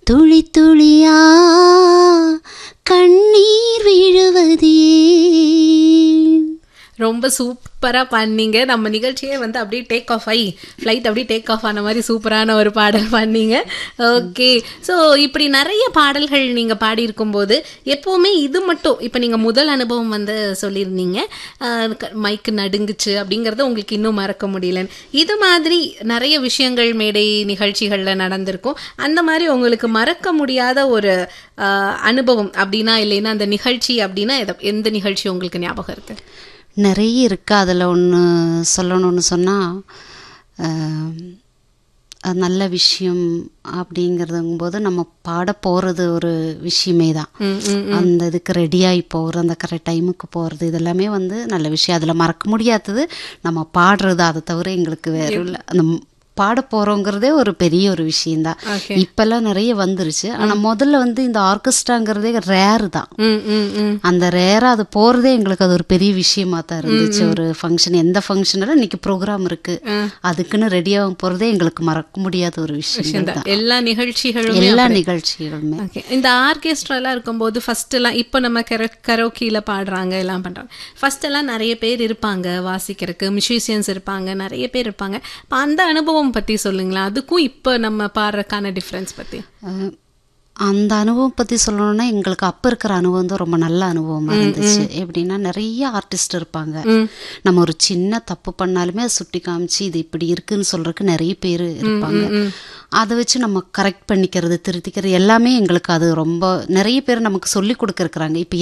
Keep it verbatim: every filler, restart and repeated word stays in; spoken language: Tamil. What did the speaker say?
துளி துளியா கண்ணீர் விழுவதே. ரொம்ப சூப்பராக பண்ணீங்க. நம்ம நிகழ்ச்சியே வந்து அப்படியே டேக் ஆஃப் ஆகி ஃப்ளைட் அப்படியே டேக் ஆஃப் ஆன மாதிரி சூப்பரான ஒரு பாடல் பண்ணீங்க. ஓகே, ஸோ இப்படி நிறைய பாடல்கள் நீங்கள் பாடியிருக்கும்போது எப்போவுமே இது மட்டும், இப்போ நீங்கள் முதல் அனுபவம் வந்து சொல்லியிருந்தீங்க மைக்கு நடுங்குச்சு அப்படிங்கிறத உங்களுக்கு இன்னும் மறக்க முடியலன்னு. இது மாதிரி நிறைய விஷயங்கள் மேடை நிகழ்ச்சிகளில் நடந்திருக்கும். அந்த மாதிரி உங்களுக்கு மறக்க முடியாத ஒரு அனுபவம் அப்படின்னா, இல்லைன்னா அந்த நிகழ்ச்சி அப்படின்னா எந்த நிகழ்ச்சி உங்களுக்கு ஞாபகம் இருக்குது? நிறைய இருக்குது. அதில் ஒன்று சொல்லணும்னு சொன்னால், நல்ல விஷயம் அப்படிங்கிறதுங்கும்போது நம்ம பாட போகிறது ஒரு விஷயமே தான். அந்த இதுக்கு ரெடியாகி போகிறது, அந்த கரெக்ட் டைமுக்கு போகிறது, இதெல்லாமே வந்து நல்ல விஷயம். அதில் மறக்க முடியாதது நம்ம பாடுறது. அதை தவிர எங்களுக்கு வேறு இல்லை. அந்த பாட போகிறோங்கிறதே ஒரு பெரிய ஒரு விஷயந்தான். இப்பெல்லாம் நிறைய வந்துருச்சு. ஆனால் முதல்ல வந்து இந்த ஆர்கெஸ்ட்ராங்கிறதே ரேரு தான். அந்த ரேராக அது போகிறதே எங்களுக்கு அது ஒரு பெரிய விஷயமா தான் இருந்துச்சு. ஒரு ஃபங்க்ஷன், எந்த ஃபங்க்ஷனில் இன்னைக்கு ப்ரோக்ராம் இருக்குது அதுக்குன்னு ரெடியாக போகிறதே எங்களுக்கு மறக்க முடியாத ஒரு விஷயம் தான். எல்லா நிகழ்ச்சிகளும் எல்லா நிகழ்ச்சிகளுமே இந்த ஆர்கெஸ்ட்ராலாம் இருக்கும்போது ஃபர்ஸ்ட் எல்லாம், இப்போ நம்ம கரோ கரோக்கியில் பாடுறாங்க எல்லாம் பண்ணுறாங்க. ஃபர்ஸ்ட் எல்லாம் நிறைய பேர் இருப்பாங்க வாசிக்கிறதுக்கு, மியூசிஷியன்ஸ் இருப்பாங்க, நிறைய பேர் இருப்பாங்க. இப்போ அந்த அனுபவம் பத்தி சொல்லுங்களா, அதுக்கும் இப்போ நம்ம பாடுறதுக்கான டிஃபரன்ஸ் பத்தி. அந்த அனுபவம் பற்றி சொல்லணும்னா, எங்களுக்கு அப்போ இருக்கிற அனுபவம் தான் ரொம்ப நல்ல அனுபவமாக இருந்துச்சு. எப்படின்னா, நிறைய ஆர்டிஸ்ட் இருப்பாங்க. நம்ம ஒரு சின்ன தப்பு பண்ணாலுமே அதை சுட்டி காமிச்சு இது இப்படி இருக்குன்னு சொல்றதுக்கு நிறைய பேர் இருப்பாங்க. அதை வச்சு நம்ம கரெக்ட் பண்ணிக்கிறது, திருத்திக்கிறது எல்லாமே எங்களுக்கு அது ரொம்ப நிறைய பேர் நமக்கு சொல்லி கொடுக்குறாங்க. இப்போ